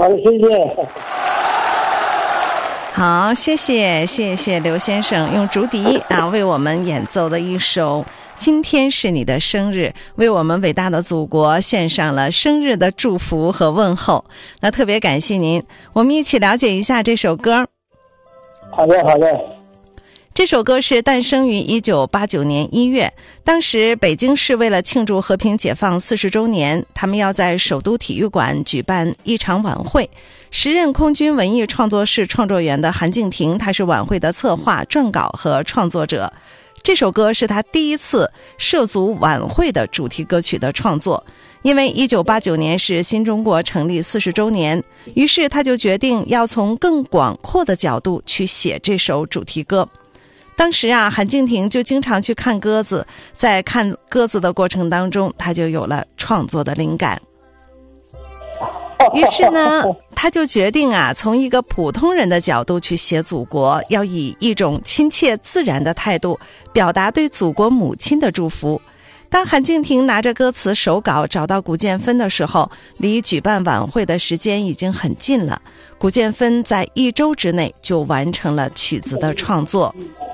好的，谢谢。 好，谢谢刘先生用竹笛为我们演奏了一首今天是你的生日，为我们伟大的祖国献上了生日的祝福和问候。那特别感谢您，我们一起了解一下这首歌。 好的。 这首歌是诞生于1989年1月，当时北京市为了庆祝和平解放40周年，他们要在首都体育馆举办一场晚会。时任空军文艺创作室创作员的韩敬亭，他是晚会的策划、撰稿和创作者。这首歌是他第一次涉足晚会的主题歌曲的创作。因为1989年是新中国成立40周年，于是他就决定要从更广阔的角度去写这首主题歌。当时韩敬亭就经常去看鸽子，在看鸽子的过程当中，他就有了创作的灵感。于是呢，他就决定从一个普通人的角度去写祖国，要以一种亲切自然的态度表达对祖国母亲的祝福。当韩敬亭拿着歌词手稿找到古建芬的时候，离举办晚会的时间已经很近了。古建芬在1周之内就完成了曲子的创作。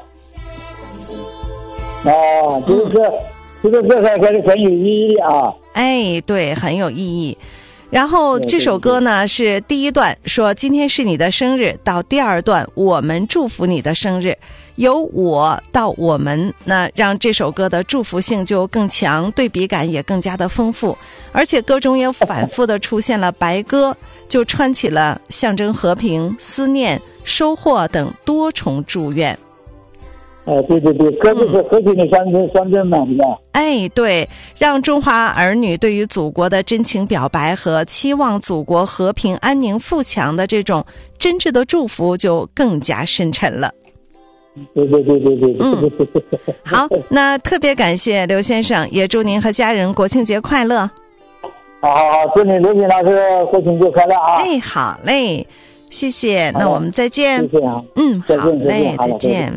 这个歌还是很有意义的哎，对，很有意义。然后这首歌呢是第一段说今天是你的生日，到第二段我们祝福你的生日，由我到我们，那让这首歌的祝福性就更强，对比感也更加的丰富，而且歌中也反复的出现了白鸽，就串起了象征和平、思念、收获等多重祝愿。 对，鸽子是和平的象征嘛，是吧？ 哎，对，让中华儿女对于祖国的真情表白和期望祖国和平安宁富强的这种真挚的祝福就更加深沉了。 对。 好，那特别感谢刘先生，也祝您和家人国庆节快乐。 好，祝你刘锦老师国庆节快乐哎，好嘞，谢谢，那我们再见。 谢谢好嘞，再见。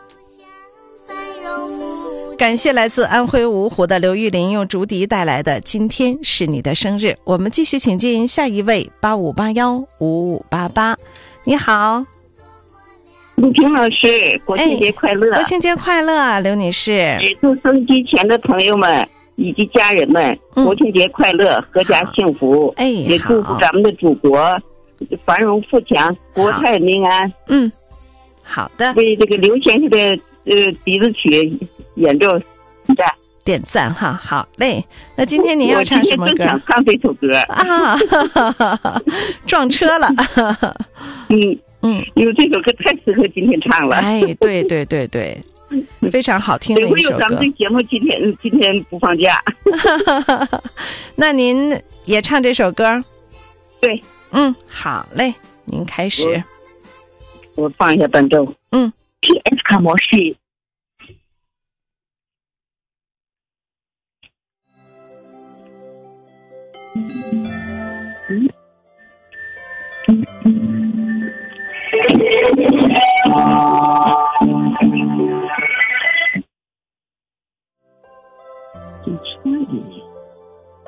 感谢来自安徽芜湖的刘玉林用竹笛带来的今天是你的生日。我们继续请进下一位85815588。你好， 陆平老师，国庆节快乐！ 国庆节快乐，刘女士。 也祝收音机前的朋友们以及家人们国庆节快乐，阖家幸福。也祝福咱们的祖国繁荣富强，国泰民安。 好的。 为这个刘先生的笛子曲演奏点赞哈，好嘞。那今天您要唱什么歌？ 我今天正想唱这首歌撞车了。 因为这首歌太适合今天唱了。 哎，对，非常好听的一首歌。 咱们这节目今天不放假。 那您也唱这首歌？ 对， 好嘞，您开始。 我放一下伴奏。PS 卡模式。